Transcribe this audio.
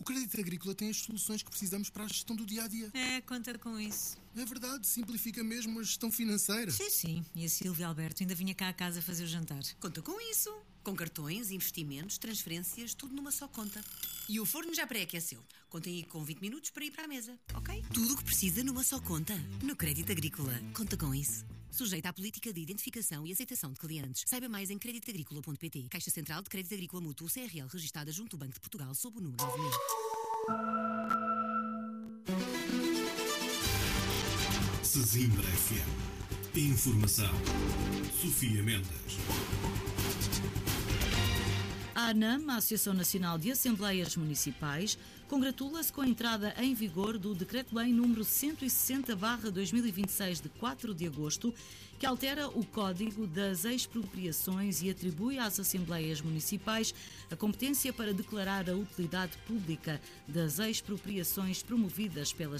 Crédito Agrícola tem as soluções que precisamos para a gestão do dia-a-dia. Conta com isso. É verdade, simplifica mesmo a gestão financeira. Sim. E a Silvia Alberto ainda vinha cá a casa fazer o jantar. Conta com isso. Com cartões, investimentos, transferências, tudo numa só conta. E o forno já pré-aqueceu. Contem aí com 20 minutos para ir para a mesa, ok? Tudo o que precisa numa só conta. No Crédito Agrícola. Conta com isso. Sujeita à política de identificação e aceitação de clientes. Saiba mais em creditagricola.pt. Caixa Central de Crédito Agrícola Mútuo CRL, registada junto ao Banco de Portugal sob o número 9000. Sesimbra FM. Informação. Sofia Mendes. A ANAM, a Associação Nacional de Assembleias Municipais, congratula-se com a entrada em vigor do Decreto-Lei número 160/2026 de 4 de agosto, que altera o Código das Expropriações e atribui às Assembleias Municipais a competência para declarar a utilidade pública das expropriações promovidas pelas